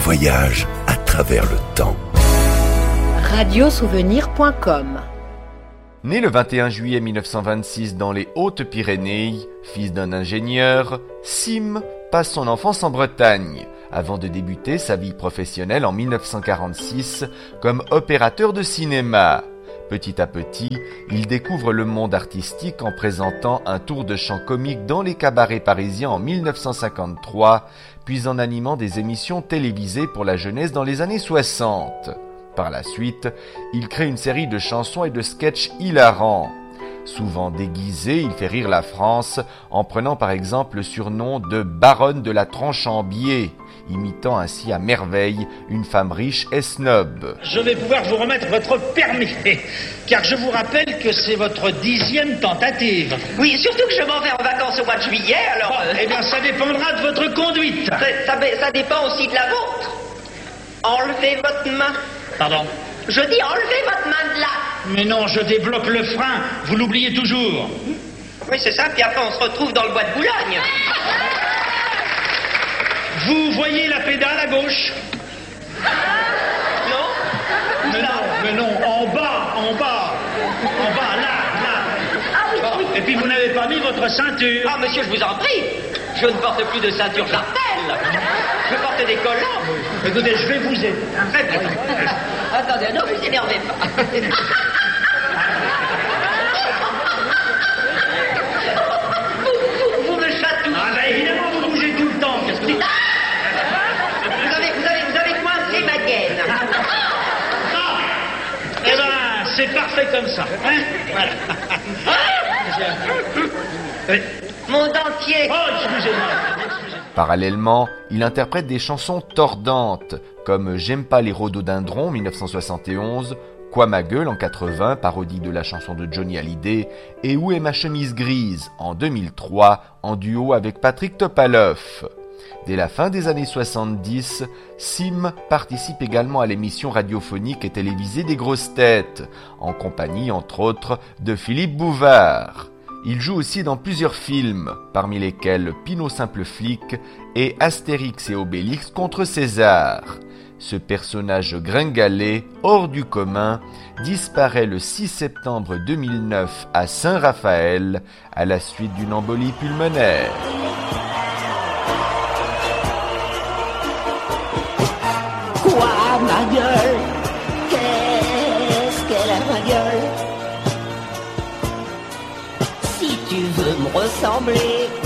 voyage à travers le temps. Radiosouvenir.com. Né le 21 juillet 1926 dans les Hautes-Pyrénées, fils d'un ingénieur, Sim passe son enfance en Bretagne, avant de débuter sa vie professionnelle en 1946 comme opérateur de cinéma. Petit à petit, il découvre le monde artistique en présentant un tour de chant comique dans les cabarets parisiens en 1953, puis en animant des émissions télévisées pour la jeunesse dans les années 60. Par la suite, il crée une série de chansons et de sketchs hilarants. Souvent déguisé, il fait rire la France en prenant par exemple le surnom de Baronne de la Tranche en Biais, imitant ainsi à merveille une femme riche et snob. Je vais pouvoir vous remettre votre permis, car je vous rappelle que c'est votre 10e tentative. Oui, surtout que je m'en vais en vacances au mois de juillet, alors... Bon, eh bien, ça dépendra de votre conduite. Ça dépend aussi de la vôtre. Enlevez votre main. Pardon? Je dis enlevez votre main de là. Mais non, je débloque le frein. Vous l'oubliez toujours. Oui, c'est ça, puis après on se retrouve dans le bois de Boulogne. Vous voyez la pédale à gauche? Non? Mais non, en bas, là. Ah oui. Et puis vous n'avez pas mis votre ceinture. Ah, monsieur, je vous en prie. Je ne porte plus de ceinture jartelle. Je porte des collants. Écoutez, je vais vous aider. Très bien. Attendez, ne vous énervez pas. Vous me chatouillez. Ah ben évidemment, vous bougez tout le temps. Qu'est-ce que vous dites? Vous avez coincé ma gaine. Ah. Eh ben, c'est parfait comme ça. Hein? Voilà. Mon dentier. Oh, excusez-moi. Parallèlement, il interprète des chansons tordantes, comme J'aime pas les rhododendrons 1971, Quoi ma gueule en 80, parodie de la chanson de Johnny Hallyday, et Où est ma chemise grise en 2003, en duo avec Patrick Topalov. Dès la fin des années 70, Sim participe également à l'émission radiophonique et télévisée des Grosses Têtes, en compagnie entre autres de Philippe Bouvard. Il joue aussi dans plusieurs films, parmi lesquels Pinot Simple Flic et Astérix et Obélix contre César. Ce personnage gringalet, hors du commun, disparaît le 6 septembre 2009 à Saint-Raphaël à la suite d'une embolie pulmonaire. Quoi, ma gueule? Qu'est-ce qu'elle a, ma gueule? Si tu veux me ressembler,